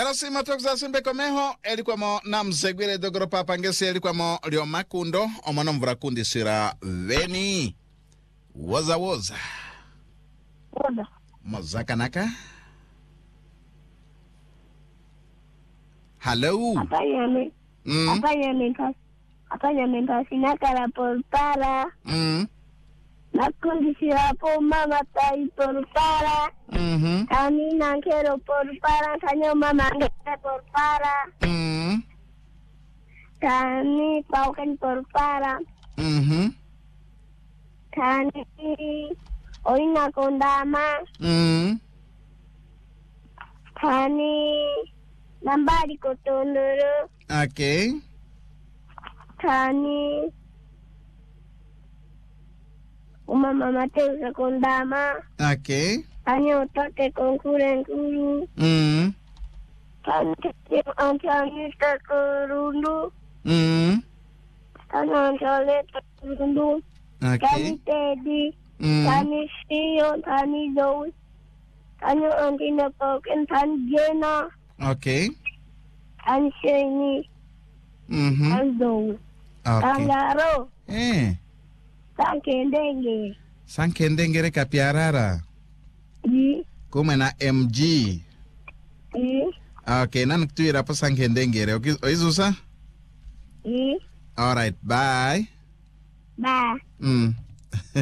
Karasi matokza simbe komeho elikuwa mo na mzegwile dogoro papangesi elikuwa mo lio makundo omano mvura kundi sira veni woza Woza. mozaka naka. Hello. Apanya mentasi nakara portara. Nakundi sira po mama tai portara. Kami nankero portara kanyo mama ngere portara. Kami paukan portara. Kami oina kondama. Kami nambari kotonoro. Okay. Kani umama Mateusa kondama. Okay. Kani otate konkuren kuru. Kani antianita kurundu. Kani antialeta kurundu. Okay. Kani Teddy. Kani Shio. Kani Zoe. Kani antina poken. Kani Jenna. Okay. Kani Shani. Kani Zoe. Okay. Kangaro. Sankendenge. Sankendengere kapiarara. Kuma na MG. Okay, nan tuira pa sankendengere. Okay, oizusa? All right, bye. Bye.